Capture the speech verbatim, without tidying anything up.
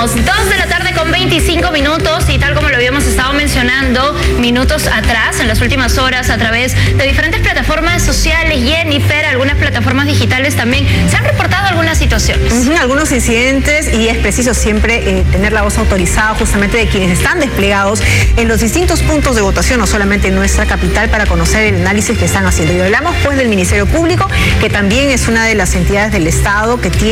Continuamos, dos de la tarde con veinticinco minutos y tal como lo habíamos estado mencionando minutos atrás, en las últimas horas, a través de diferentes plataformas sociales, Jennifer, algunas plataformas digitales también, se han reportado algunas situaciones. Uh-huh, algunos incidentes, y es preciso siempre eh, tener la voz autorizada justamente de quienes están desplegados en los distintos puntos de votación, no solamente en nuestra capital, para conocer el análisis que están haciendo. Y hablamos pues del Ministerio Público, que también es una de las entidades del Estado que tiene